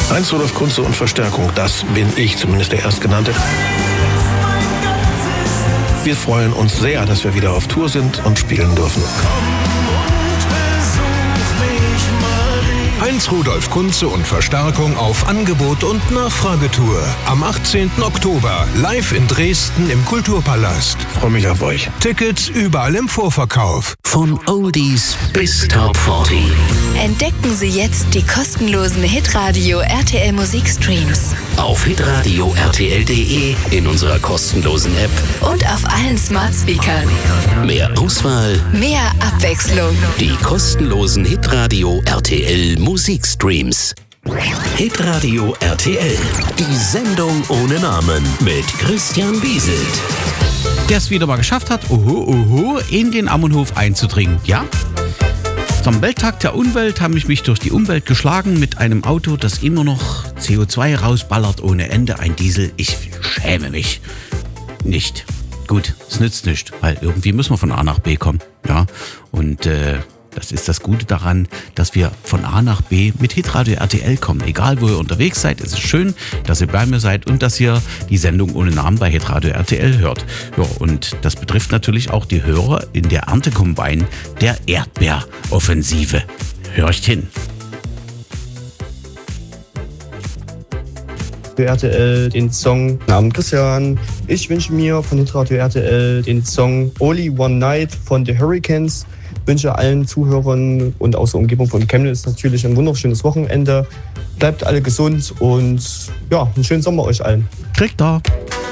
Heinz Rudolf Kunze und Verstärkung, das bin ich, zumindest der Erstgenannte. Wir freuen uns sehr, dass wir wieder auf Tour sind und spielen dürfen. Heinz Rudolf Kunze und Verstärkung auf Angebot- und Nachfragetour. Am 18. Oktober live in Dresden im Kulturpalast. Ich freue mich auf euch. Tickets überall im Vorverkauf. Von Oldies bis Top 40. Entdecken Sie jetzt die kostenlosen Hitradio RTL Musikstreams. Auf hitradio rtl.de, in unserer kostenlosen App Und auf allen Smart Speakern. mehr Auswahl, Mehr Abwechslung. die kostenlosen Hitradio RTL Musikstreams. Hitradio RTL, die Sendung ohne Namen mit Christian Bieselt. Der es wieder mal geschafft hat, in den Ammenhof einzudringen. Ja? Zum Welttag der Umwelt habe ich mich durch die Umwelt geschlagen mit einem Auto, das immer noch CO2 rausballert ohne Ende. Ein Diesel. Ich schäme mich nicht. Gut, es nützt nichts, weil irgendwie müssen wir von A nach B kommen. Ja? Und das ist das Gute daran, dass wir von A nach B mit Hitradio RTL kommen. Egal, wo ihr unterwegs seid, es ist schön, dass ihr bei mir seid und dass ihr die Sendung ohne Namen bei Hitradio RTL hört. Ja, und das betrifft natürlich auch die Hörer in der Erntekombine der Erdbeeroffensive. Hört hin. Für RTL den Song Namen Christian. Ich wünsche mir von Hitradio RTL den Song Only One Night von The Hurricanes. Wünsche allen Zuhörern und aus der Umgebung von Chemnitz natürlich ein wunderschönes Wochenende. Bleibt alle gesund und ja, einen schönen Sommer euch allen. Kriegt da.